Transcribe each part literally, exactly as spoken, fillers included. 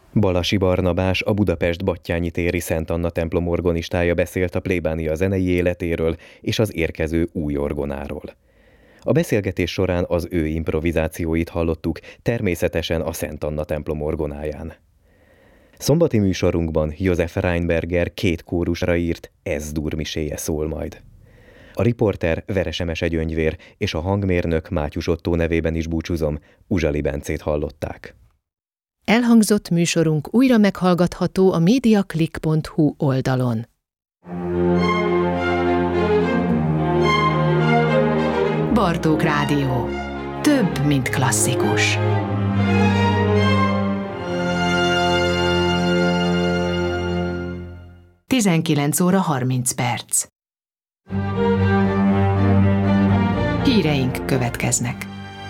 Balasi Barnabás, a Budapest-Batthyány téri Szent Anna templom orgonistája beszélt a plébánia zenei életéről és az érkező új orgonáról. A beszélgetés során az ő improvizációit hallottuk, természetesen a Szent Anna templom orgonáján. Szombati műsorunkban József Reinberger két kórusra írt Ez-dur miséje szól majd. A riporter Veresemese Gyöngyvér és a hangmérnök Mátyus Ottó nevében is búcsúzom, Uzsali Bencét hallották. Elhangzott műsorunk újra meghallgatható a mediaclick pont hu oldalon. Bartók Rádió. Több, mint klasszikus. tizenkilenc óra harminc perc. Híreink következnek.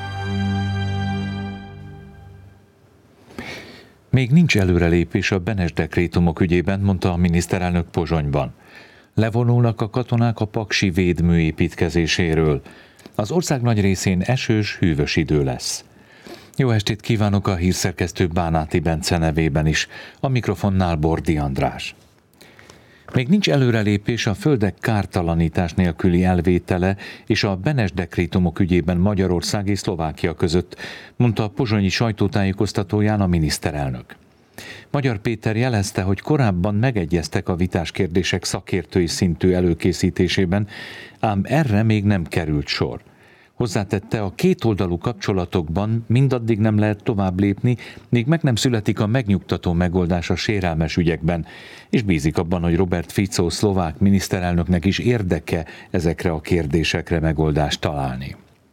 Még nincs előrelépés a Benes dekrétumok ügyében, mondta a miniszterelnök Pozsonyban. Levonulnak a katonák a paksi védmű építkezéséről. Az ország nagy részén esős, hűvös idő lesz. Jó estét kívánok a hírszerkesztő Bánáti Bence nevében is, a mikrofonnál Bordi András. Még nincs előrelépés a földek kártalanítás nélküli elvétele és a Benes dekrétumok ügyében Magyarország és Szlovákia között, mondta a pozsonyi sajtótájékoztatóján a miniszterelnök. Magyar Péter jelezte, hogy korábban megegyeztek a vitás kérdések szakértői szintű előkészítésében, ám erre még nem került sor. Hozzátette, a kétoldalú kapcsolatokban mindaddig nem lehet tovább lépni, míg meg nem születik a megnyugtató megoldás a sérelmes ügyekben, és bízik abban, hogy Robert Fico szlovák miniszterelnöknek is érdeke ezekre a kérdésekre megoldást találni.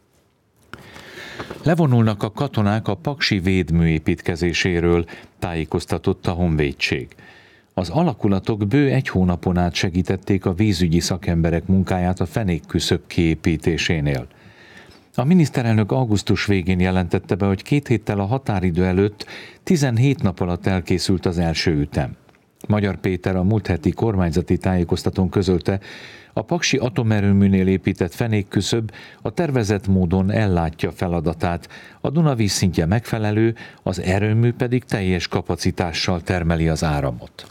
Levonulnak a katonák a paksi védmű építkezéséről, tájékoztatott a Honvédség. Az alakulatok bő egy hónapon át segítették a vízügyi szakemberek munkáját a fenékküszöb kiépítésénél. A miniszterelnök augusztus végén jelentette be, hogy két héttel a határidő előtt tizenhét nap alatt elkészült az első ütem. Magyar Péter a múlt heti kormányzati tájékoztatón közölte, a paksi atomerőműnél épített fenékküszöb a tervezett módon ellátja feladatát, a Duna vízszintje megfelelő, az erőmű pedig teljes kapacitással termeli az áramot.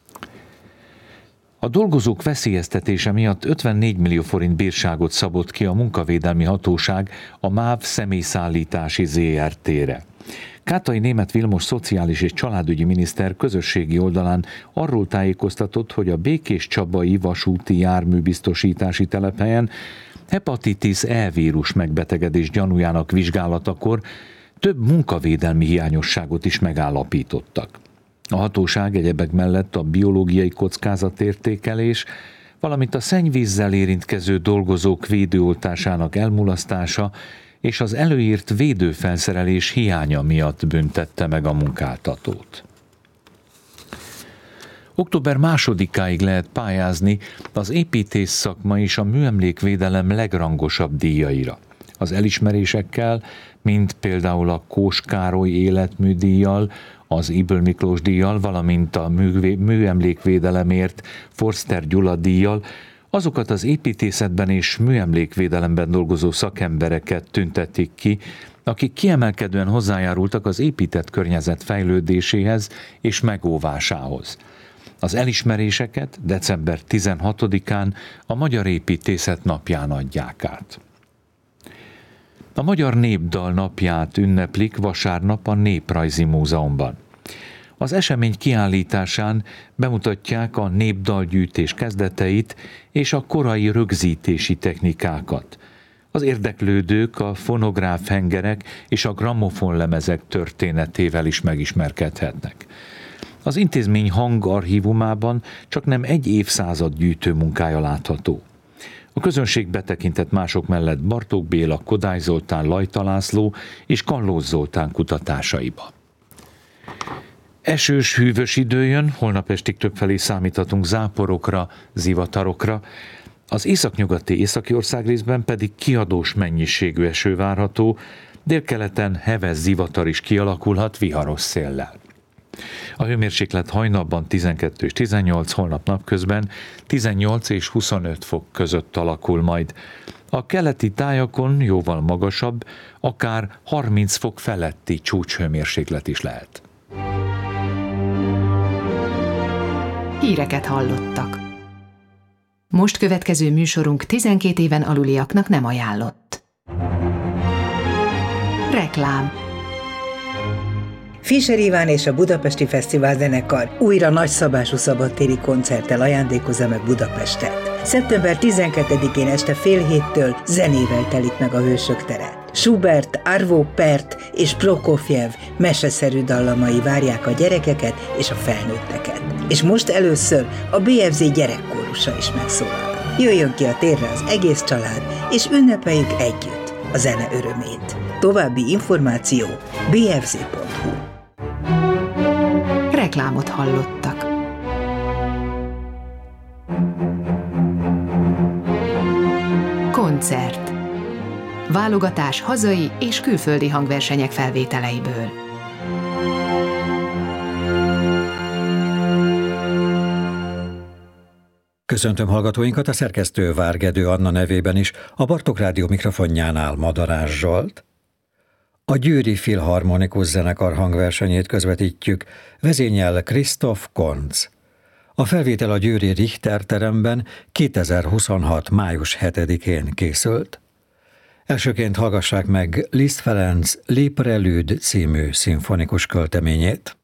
A dolgozók veszélyeztetése miatt ötvennégy millió forint bírságot szabott ki a munkavédelmi hatóság a MÁV személyszállítási zé er té-re. Kátai Németh Vilmos szociális és családügyi miniszter közösségi oldalán arról tájékoztatott, hogy a Békés Csabai vasúti járműbiztosítási telephelyen hepatitis E vírus megbetegedés gyanújának vizsgálatakor több munkavédelmi hiányosságot is megállapítottak. A hatóság egyebek mellett a biológiai kockázatértékelés, valamint a szennyvízzel érintkező dolgozók védőoltásának elmulasztása és az előírt védőfelszerelés hiánya miatt büntette meg a munkáltatót. Október másodikáig lehet pályázni az építész szakma és a műemlékvédelem legrangosabb díjaira. Az elismerésekkel, mint például a Kós Károly életműdíjjal, az Ybl Miklós díjjal, valamint a műemlékvédelemért Forster Gyula díjjal, azokat az építészetben és műemlékvédelemben dolgozó szakembereket tüntetik ki, akik kiemelkedően hozzájárultak az épített környezet fejlődéséhez és megóvásához. Az elismeréseket december tizenhatodikán a Magyar Építészet napján adják át. A Magyar Népdal napját ünneplik vasárnap a Néprajzi Múzeumban. Az esemény kiállításán bemutatják a népdalgyűjtés kezdeteit és a korai rögzítési technikákat. Az érdeklődők a fonográf hengerek és a grammofonlemezek történetével is megismerkedhetnek. Az intézmény hangarchívumában csaknem egy évszázad gyűjtő munkája látható. A közönség betekintett mások mellett Bartók Béla, Kodály Zoltán, Lajta László és Kallós Zoltán kutatásaiba. Esős, hűvös idő jön, holnap estig többfelé számíthatunk záporokra, zivatarokra, az északnyugati északi országrészben pedig kiadós mennyiségű eső várható, délkeleten heves zivatar is kialakulhat viharos széllel. A hőmérséklet hajnalban tizenkettő és tizennyolc, holnap napközben tizennyolc és huszonöt fok között alakul majd. A keleti tájakon jóval magasabb, akár harminc fok feletti csúcshőmérséklet is lehet. híreket hallottak. Most következő műsorunk tizenkét éven aluliaknak nem ajánlott. Reklám. Fischer Iván és a Budapesti Fesztivál Zenekar újra nagyszabású szabadtéri koncerttel ajándékozza meg Budapestet. szeptember tizenkettedikén este fél héttől zenével telik meg a Hősök tere. Schubert, Arvo Pärt és Prokofjev meseszerű dallamai várják a gyerekeket és a felnőtteket. És most először a bé ef zé gyerekkórusa is megszólal. Jöjjön ki a térre az egész család, és ünnepeljük együtt a zene örömét. További információ bé ef zé pont hu. Reklámot hallottak. Koncert. Válogatás hazai és külföldi hangversenyek felvételeiből. Köszöntöm hallgatóinkat, a szerkesztő Várgedő Anna nevében is, a Bartók Rádió mikrofonjánál Madarás Zsolt. A Győri Filharmonikus Zenekar hangversenyét közvetítjük, vezényel Krisztof Konc. A felvétel a győri Richter teremben kétezer-huszonhat. május hetedikén készült. Elsőként hallgassák meg Liszt Ferenc Le Prélude című szimfonikus költeményét.